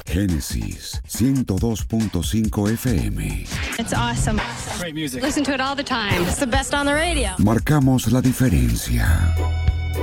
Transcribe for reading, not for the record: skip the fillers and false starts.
Génesis 102.5 FM. It's awesome. Great music. Listen to it all the time. It's the best on the radio. Marcamos la diferencia.